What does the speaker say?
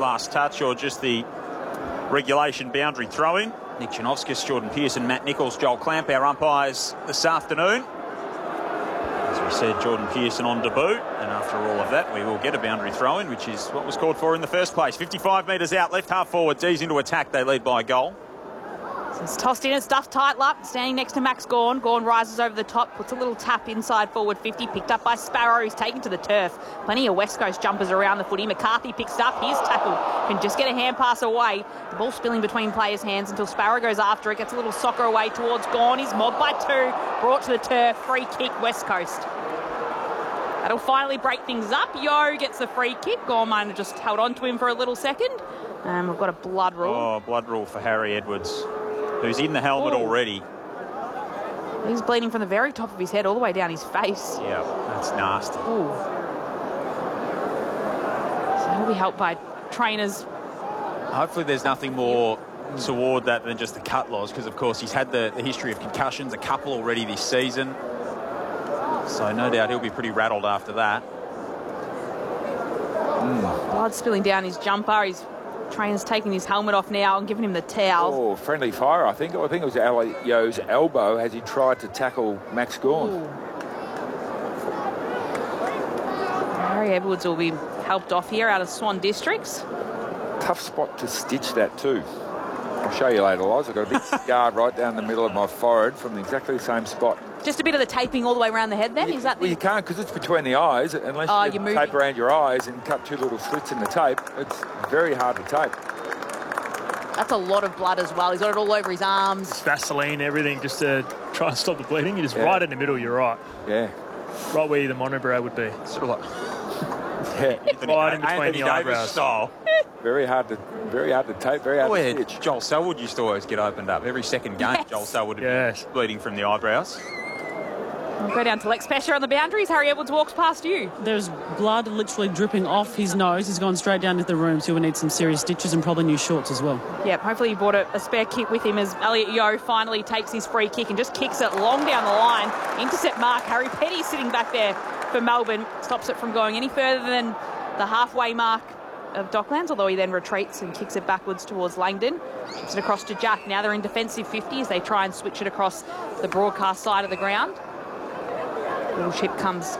last touch or just the regulation boundary throw-in. Nick Chinovskis, Jordan Pearson, Matt Nichols, Joel Clamp, our umpires this afternoon. As we said, Jordan Pearson on debut, and after all of that, we will get a boundary throw-in, which is what was called for in the first place. 55 metres out, left half forward, D's into attack. They lead by a goal. It's tossed in, it's stuffed tight up, standing next to Max Gawn. Gawn rises over the top, puts a little tap inside forward 50, picked up by Sparrow, who's taken to the turf. Plenty of West Coast jumpers around the footy. McCarthy picks it up, he's tackled, can just get a hand pass away. The ball spilling between players' hands until Sparrow goes after it, gets a little soccer away towards Gawn. He's mobbed by two, brought to the turf, free kick, West Coast. That'll finally break things up. Yo gets the free kick. Gawn might have just held on to him for a little second. We've got a blood rule. Oh, blood rule for Harry Edwards, who's in the helmet already. He's bleeding from the very top of his head all the way down his face. Yeah, that's nasty. Ooh. So he'll be helped by trainers. Hopefully there's nothing more toward that than just the cut loss, because, of course, he's had the history of concussions, a couple already this season. So no doubt he'll be pretty rattled after that. Blood spilling down his jumper. His trainer's taking his helmet off now and giving him the towel. Oh, friendly fire, I think. I think it was Ali Yo's elbow as he tried to tackle Max Gawn. Harry Edwards will be helped off here out of Swan Districts. Tough spot to stitch that too. I'll show you later, Loz. I've got a big scar right down the middle of my forehead from exactly the same spot. Just a bit of the taping all the way around the head then? Is that Well, you can't, because it's between the eyes. Unless you tape around your eyes and cut two little slits in the tape, it's very hard to tape. That's a lot of blood as well. He's got it all over his arms. It's Vaseline, everything, just to try and stop the bleeding. You're just right in the middle, you're right. Yeah. Right where the monobrow would be. Sort of like... right in between the eyebrows. Style. Very hard to tape, very hard to stitch. Joel Selwood used to always get opened up. Every second game, Joel Selwood would be bleeding from the eyebrows. We'll go down to Lex Pesher on the boundaries. Harry Edwards walks past you. There's blood literally dripping off his nose. He's gone straight down to the room, so he'll need some serious stitches and probably new shorts as well. Yep, hopefully he brought a spare kick with him as Elliot Yeo finally takes his free kick and just kicks it long down the line. Intercept mark. Harry Petty sitting back there for Melbourne. Stops it from going any further than the halfway mark of Docklands, although he then retreats and kicks it backwards towards Langdon. Kicks it across to Jack. Now they're in defensive 50 as they try and switch it across the broadcast side of the ground. Little chip comes